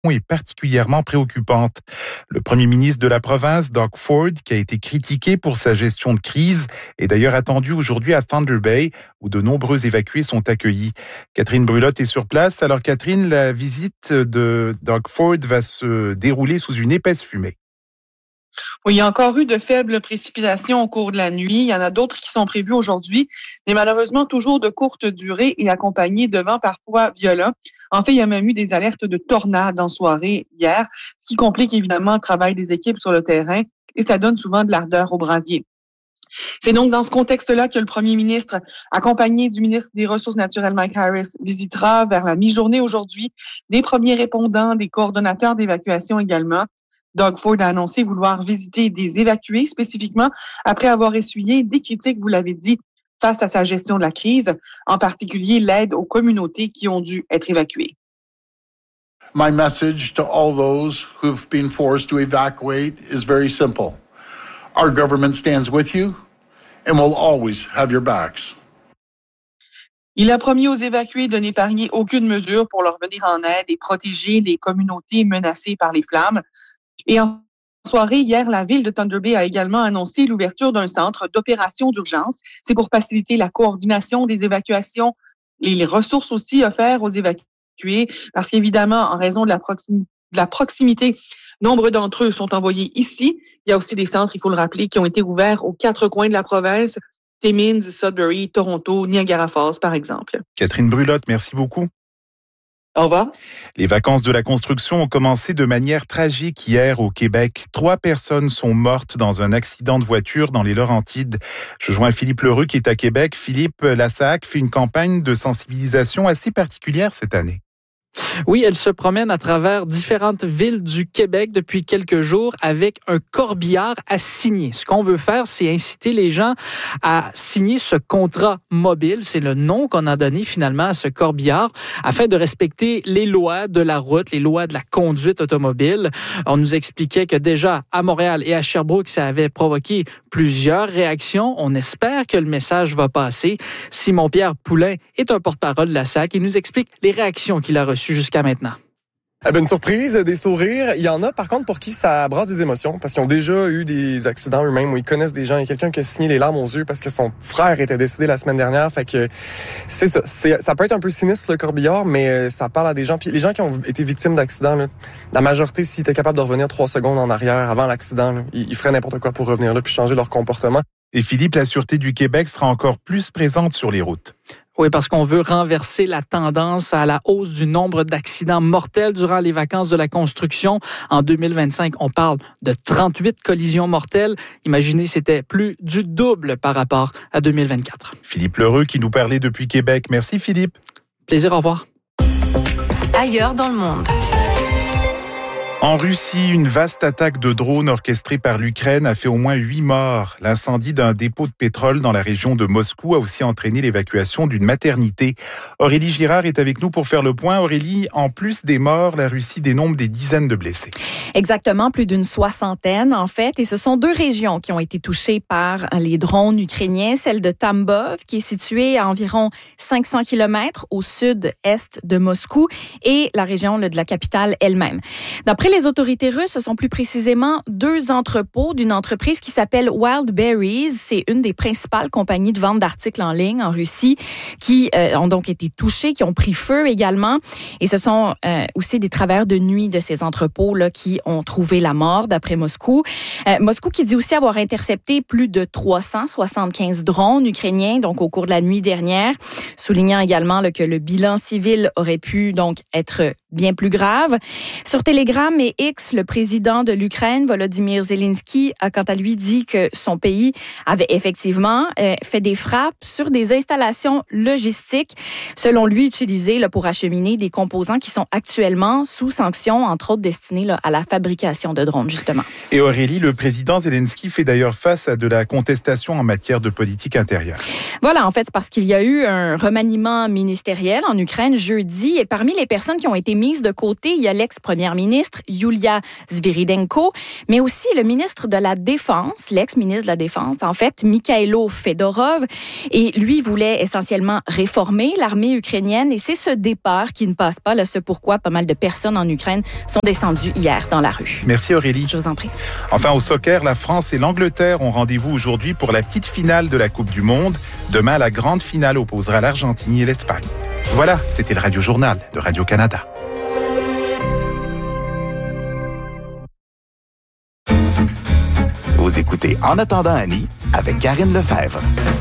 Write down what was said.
est particulièrement préoccupante. Le premier ministre de la province, Doug Ford, qui a été critiqué pour sa gestion de crise, est d'ailleurs attendu aujourd'hui à Thunder Bay, où de nombreux évacués sont accueillis. Catherine Brulotte est sur place. Alors Catherine, la visite de Doug Ford va se dérouler sous une épaisse fumée. Oui, il y a encore eu de faibles précipitations au cours de la nuit. Il y en a d'autres qui sont prévues aujourd'hui, mais malheureusement toujours de courte durée et accompagnées de vents parfois violents. En fait, il y a même eu des alertes de tornades en soirée hier, ce qui complique évidemment le travail des équipes sur le terrain et ça donne souvent de l'ardeur au brasier. C'est donc dans ce contexte-là que le premier ministre, accompagné du ministre des Ressources naturelles Mike Harris, visitera vers la mi-journée aujourd'hui des premiers répondants, des coordonnateurs d'évacuation également. Doug Ford a annoncé vouloir visiter des évacués spécifiquement après avoir essuyé des critiques, vous l'avez dit, face à sa gestion de la crise, en particulier l'aide aux communautés qui ont dû être évacuées. My message to all those who've been forced to evacuate is very simple. Our government stands with you and will always have your backs. Il a promis aux évacués de n'épargner aucune mesure pour leur venir en aide et protéger les communautés menacées par les flammes. Et en soirée, hier, la ville de Thunder Bay a également annoncé l'ouverture d'un centre d'opération d'urgence. C'est pour faciliter la coordination des évacuations et les ressources aussi offertes aux évacués, parce qu'évidemment, en raison de la proximité, nombre d'entre eux sont envoyés ici. Il y a aussi des centres, il faut le rappeler, qui ont été ouverts aux 4 coins de la province, Timmins, Sudbury, Toronto, Niagara Falls, par exemple. Catherine Brulotte, merci beaucoup. Au revoir. Les vacances de la construction ont commencé de manière tragique hier au Québec. 3 personnes sont mortes dans un accident de voiture dans les Laurentides. Je joins Philippe Leroux qui est à Québec. Philippe, la SAAQ fait une campagne de sensibilisation assez particulière cette année. Oui, elle se promène à travers différentes villes du Québec depuis quelques jours avec un corbillard à signer. Ce qu'on veut faire, c'est inciter les gens à signer ce contrat mobile. C'est le nom qu'on a donné finalement à ce corbillard afin de respecter les lois de la route, les lois de la conduite automobile. On nous expliquait que déjà à Montréal et à Sherbrooke, ça avait provoqué plusieurs réactions. On espère que le message va passer. Simon-Pierre Poulain est un porte-parole de la SAAQ. Il nous explique les réactions qu'il a reçues jusqu'à maintenant. Une surprise, des sourires. Il y en a, par contre, pour qui ça brasse des émotions, parce qu'ils ont déjà eu des accidents eux-mêmes où ils connaissent des gens. Il y a quelqu'un qui a signé les larmes aux yeux parce que son frère était décédé la semaine dernière. Fait que c'est ça. Ça peut être un peu sinistre, le corbillard, mais ça parle à des gens. Puis les gens qui ont été victimes d'accidents, là, la majorité, s'ils étaient capables de revenir 3 secondes en arrière avant l'accident, là, ils feraient n'importe quoi pour revenir là puis changer leur comportement. Et Philippe, la Sûreté du Québec sera encore plus présente sur les routes. Oui, parce qu'on veut renverser la tendance à la hausse du nombre d'accidents mortels durant les vacances de la construction. En 2025, on parle de 38 collisions mortelles. Imaginez, c'était plus du double par rapport à 2024. Philippe Leroux qui nous parlait depuis Québec. Merci Philippe. Plaisir, au revoir. Ailleurs dans le monde. En Russie, une vaste attaque de drones orchestrée par l'Ukraine a fait au moins 8 morts. L'incendie d'un dépôt de pétrole dans la région de Moscou a aussi entraîné l'évacuation d'une maternité. Aurélie Girard est avec nous pour faire le point. Aurélie, en plus des morts, la Russie dénombre des dizaines de blessés. Exactement, plus d'une 60aine en fait. Et ce sont 2 régions qui ont été touchées par les drones ukrainiens. Celle de Tambov, qui est située à environ 500 km au sud-est de Moscou, et la région de la capitale elle-même. D'après les autorités russes, ce sont plus précisément 2 entrepôts d'une entreprise qui s'appelle Wildberries. C'est une des principales compagnies de vente d'articles en ligne en Russie qui ont donc été touchées, qui ont pris feu également. Et ce sont aussi des travailleurs de nuit de ces entrepôts-là qui ont trouvé la mort, d'après Moscou. Moscou qui dit aussi avoir intercepté plus de 375 drones ukrainiens donc au cours de la nuit dernière, soulignant également que le bilan civil aurait pu donc être bien plus grave. Sur Telegram et X, le président de l'Ukraine, Volodymyr Zelensky, a quant à lui dit que son pays avait effectivement fait des frappes sur des installations logistiques, selon lui utilisées pour acheminer des composants qui sont actuellement sous sanction, entre autres destinés à la fabrication de drones, justement. Et Aurélie, le président Zelensky fait d'ailleurs face à de la contestation en matière de politique intérieure. Voilà, en fait, c'est parce qu'il y a eu un remaniement ministériel en Ukraine jeudi, et parmi les personnes qui ont été mise de côté. Il y a l'ex-première ministre Yulia Sviridenko, mais aussi le ministre de la Défense, l'ex-ministre de la Défense, en fait, Mikhailo Fedorov. Et lui voulait essentiellement réformer l'armée ukrainienne et c'est ce départ qui ne passe pas. Là, ce pourquoi pas mal de personnes en Ukraine sont descendues hier dans la rue. Merci Aurélie. Je vous en prie. Enfin, au soccer, la France et l'Angleterre ont rendez-vous aujourd'hui pour la petite finale de la Coupe du Monde. Demain, la grande finale opposera l'Argentine et l'Espagne. Voilà, c'était le Radio Journal de Radio-Canada. Vous écoutez En attendant Annie avec Karine Lefebvre.